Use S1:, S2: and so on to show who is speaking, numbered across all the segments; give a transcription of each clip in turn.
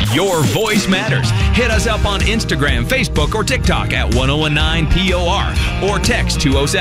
S1: Your voice matters. Hit us up on Instagram, Facebook, or TikTok at 1019POR or text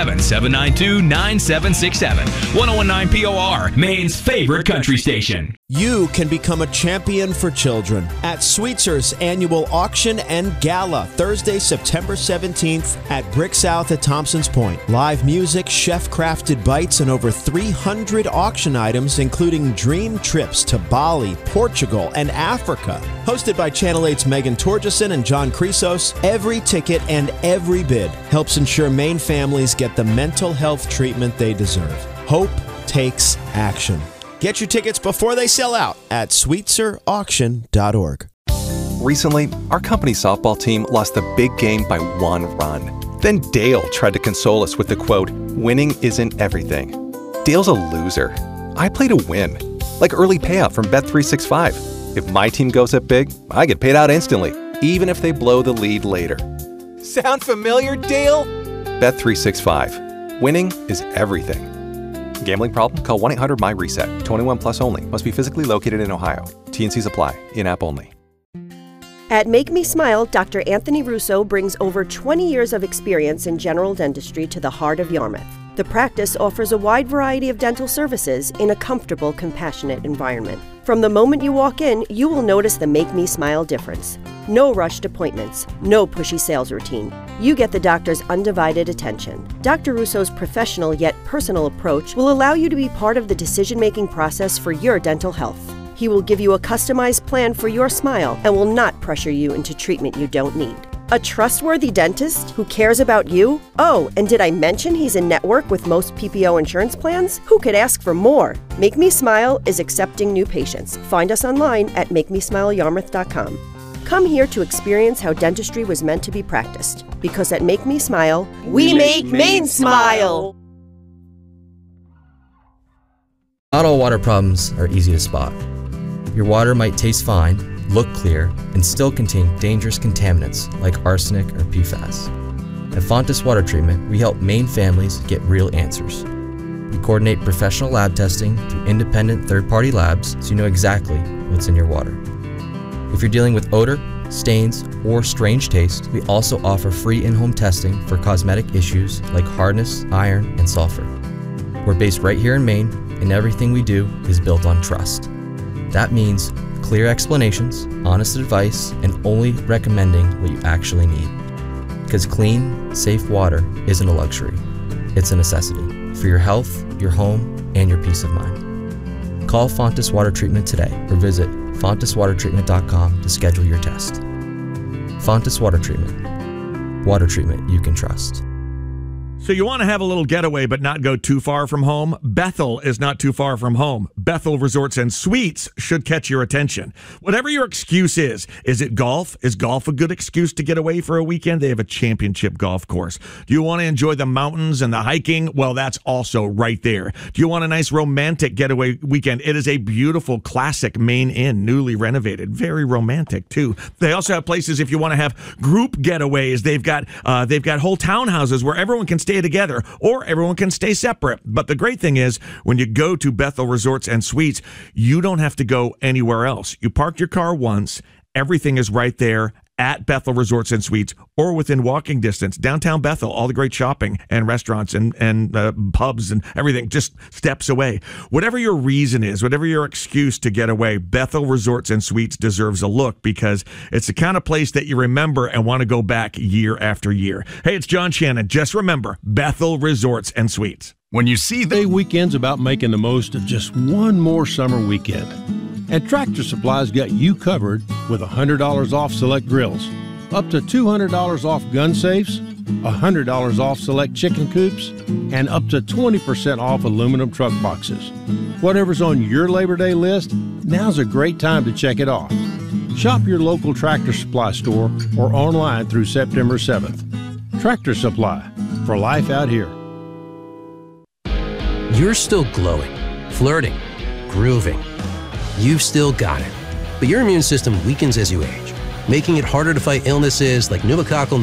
S1: 207-792-9767. 1019 POR, Maine's favorite country station.
S2: You can become a champion for children at Sweetzer's annual auction and gala, Thursday, September 17th at Brick South at Thompson's Point. Live music, chef-crafted bites, and over 300 auction items, including dream trips to Bali, Portugal, and Africa. Hosted by Channel 8's Megan Torgeson and John Chrysos, every ticket and every bid helps ensure Maine families get the mental health treatment they deserve. Hope takes action. Get your tickets before they sell out at sweetzerauction.org.
S3: Recently, our company softball team lost the big game by 1 run. Then Dale tried to console us with the quote, "Winning isn't everything." Dale's a loser. I play to win, like early payout from Bet365. If my team goes up big, I get paid out instantly, even if they blow the lead later. Sound familiar, Dale? Bet365. Winning is everything. Gambling problem? Call 1-800-MY-RESET. 21 plus only. Must be physically located in Ohio. T&Cs apply. In-app only.
S4: At Make Me Smile, Dr. Anthony Russo brings over 20 years of experience in general dentistry to the heart of Yarmouth. The practice offers a wide variety of dental services in a comfortable, compassionate environment. From the moment you walk in, you will notice the Make Me Smile difference. No rushed appointments, no pushy sales routine. You get the doctor's undivided attention. Dr. Russo's professional yet personal approach will allow you to be part of the decision-making process for your dental health. He will give you a customized plan for your smile and will not pressure you into treatment you don't need. A trustworthy dentist who cares about you? Oh, and did I mention he's in network with most PPO insurance plans? Who could ask for more? Make Me Smile is accepting new patients. Find us online at makemesmileyarmouth.com. Come here to experience how dentistry was meant to be practiced. Because at Make Me Smile, we make Maine smile!
S5: Not all water problems are easy to spot. Your water might taste fine, look clear, and still contain dangerous contaminants like arsenic or PFAS. At Fontes Water Treatment, we help Maine families get real answers. We coordinate professional lab testing through independent third-party labs so you know exactly what's in your water. If you're dealing with odor, stains, or strange taste, we also offer free in-home testing for cosmetic issues like hardness, iron, and sulfur. We're based right here in Maine, and everything we do is built on trust. That means clear explanations, honest advice, and only recommending what you actually need. Because clean, safe water isn't a luxury. It's a necessity for your health, your home, and your peace of mind. Call Fontes Water Treatment today or visit fonteswatertreatment.com to schedule your test. Fontes Water Treatment. Water treatment you can trust.
S6: So you want to have a little getaway but not go too far from home? Bethel is not too far from home. Bethel Resorts and Suites should catch your attention. Whatever your excuse is it golf? Is golf a good excuse to get away for a weekend? They have a championship golf course. Do you want to enjoy the mountains and the hiking? Well, that's also right there. Do you want a nice romantic getaway weekend? It is a beautiful classic Maine Inn, newly renovated. Very romantic, too. They also have places if you want to have group getaways. They've got whole townhouses where everyone can stay together or everyone can stay separate. But the great thing is when you go to Bethel Resorts and Suites, you don't have to go anywhere else. You park your car once. Everything is right there at Bethel Resorts and Suites or within walking distance. Downtown Bethel, all the great shopping and restaurants and pubs and everything just steps away. Whatever your reason is, whatever your excuse to get away, Bethel Resorts and Suites deserves a look because it's the kind of place that you remember and want to go back year after year. Hey, it's John Shannon. Just remember, Bethel Resorts and Suites.
S7: When you see the weekend's about making the most of just one more summer weekend. And Tractor Supply's got you covered with $100 off select grills, up to $200 off gun safes, $100 off select chicken coops, and up to 20% off aluminum truck boxes. Whatever's on your Labor Day list, now's a great time to check it off. Shop your local Tractor Supply store or online through September 7th. Tractor Supply, for life out here.
S8: You're still glowing, flirting, grooving. You've still got it. But your immune system weakens as you age, making it harder to fight illnesses like pneumococcal